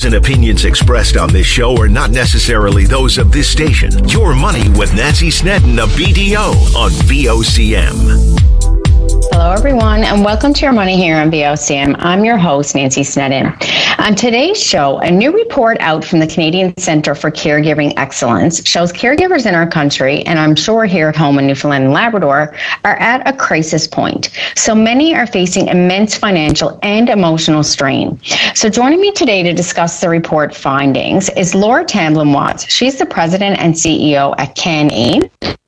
And opinions expressed on this show are not necessarily those of this station. Your Money with Nancy Snedden of BDO on VOCM. Hello, everyone, and welcome to Your Money here on VOCM. I'm your host, Nancy Snedden. On today's show, a new report out from the Canadian Centre for Caregiving Excellence shows caregivers in our country, and I'm sure here at home in Newfoundland and Labrador, are at a crisis point. So many are facing immense financial and emotional strain. So joining me today to discuss the report findings is Laura Tamblin-Watts. She's the President and CEO at CanAge.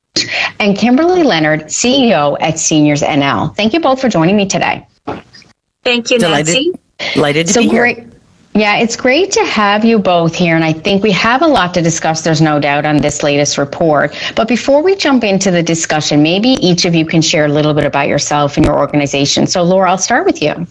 And Kimberly Leonard, CEO at Seniors NL. Thank you both for joining me today. Thank you, Nancy. Delighted to be here. Yeah, it's great to have you both here, and I think we have a lot to discuss, there's no doubt, on this latest report. But before we jump into the discussion, maybe each of you can share a little bit about yourself and your organization. So, Laura, I'll start with you.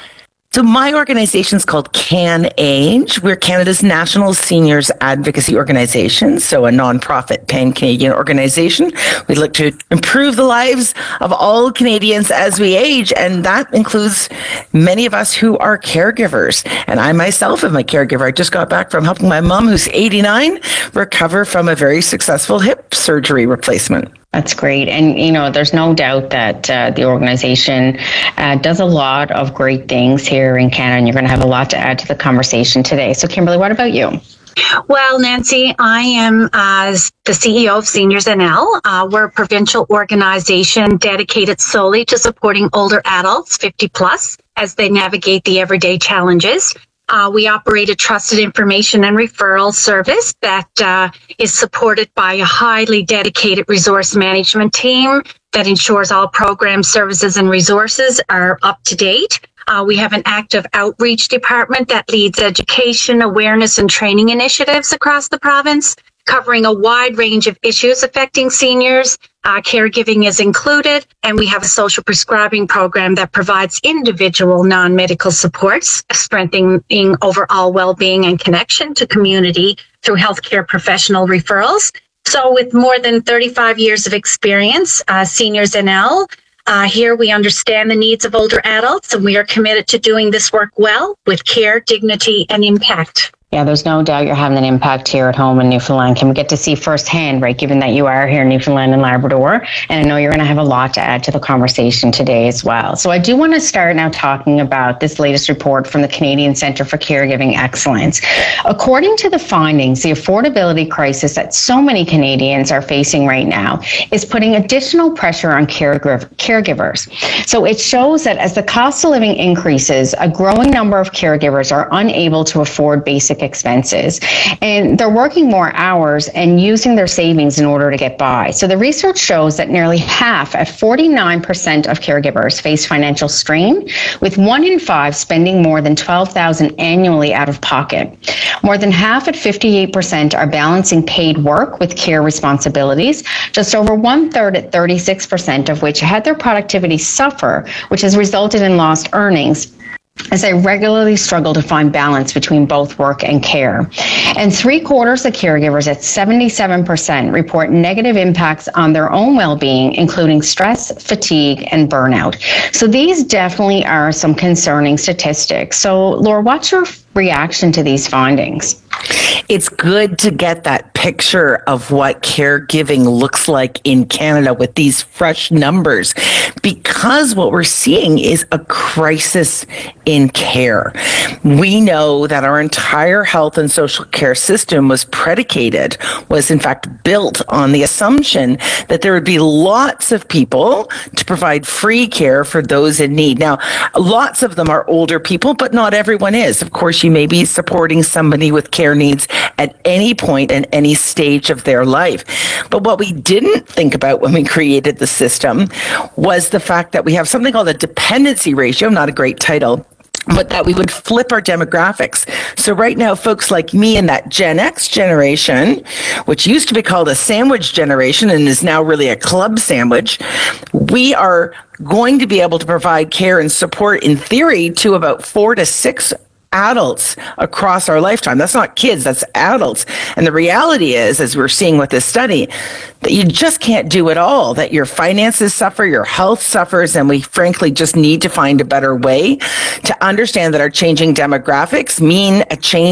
So my organization is called CanAge. We're Canada's national seniors advocacy organization, so a nonprofit pan-Canadian organization. We look to improve the lives of all Canadians as we age, and that includes many of us who are caregivers. And I myself am a caregiver. I just got back from helping my mom, who's 89, recover from a very successful hip surgery replacement. That's great. And, you know, there's no doubt that the organization does a lot of great things here in Canada, and you're going to have a lot to add to the conversation today. So, Kimberly, what about you? Well, Nancy, I am the CEO of Seniors NL. We're a provincial organization dedicated solely to supporting older adults, 50 plus, as they navigate the everyday challenges. We operate a trusted information and referral service that is supported by a highly dedicated resource management team that ensures all programs, services, and resources are up to date. We have an active outreach department that leads education, awareness, and training initiatives across the province, covering a wide range of issues affecting seniors. Caregiving is included, and we have a social prescribing program that provides individual non-medical supports, strengthening overall well-being and connection to community through healthcare professional referrals. So with more than 35 years of experience, Seniors NL, here we understand the needs of older adults, and we are committed to doing this work well with care, dignity, and impact. Yeah, there's no doubt you're having an impact here at home in Newfoundland. Can we get to see firsthand, right, given that you are here in Newfoundland and Labrador? And I know you're going to have a lot to add to the conversation today as well. So I do want to start now talking about this latest report from the Canadian Centre for Caregiving Excellence. According to the findings, the affordability crisis that so many Canadians are facing right now is putting additional pressure on caregivers. So it shows that as the cost of living increases, a growing number of caregivers are unable to afford basic expenses, and they're working more hours and using their savings in order to get by. So the research shows that nearly half, at 49% of caregivers, face financial strain, with 1 in 5 spending more than $12,000 annually out of pocket. More than half, at 58%, are balancing paid work with care responsibilities. Just over 1/3, at 36%, of which had their productivity suffer, which has resulted in lost earnings, as they regularly struggle to find balance between both work and care. And 3/4 of caregivers, at 77%, report negative impacts on their own well-being, including stress, fatigue, and burnout. So these definitely are some concerning statistics. So, Laura, what's your reaction to these findings? It's good to get that picture of what caregiving looks like in Canada with these fresh numbers, because what we're seeing is a crisis in care. We know that our entire health and social care system was in fact built on the assumption that there would be lots of people to provide free care for those in need. Now, lots of them are older people, but not everyone is. Of course, you may be supporting somebody with care needs at any point and any stage of their life. But what we didn't think about when we created the system was the fact that we have something called a dependency ratio, not a great title, but that we would flip our demographics. So right now, folks like me in that Gen X generation, which used to be called a sandwich generation and is now really a club sandwich, we are going to be able to provide care and support, in theory, to about 4 to 6 adults across our lifetime. That's not kids, that's adults. And the reality is, as we're seeing with this study, that you just can't do it all, that your finances suffer, your health suffers, and we frankly just need to find a better way to understand that our changing demographics mean a change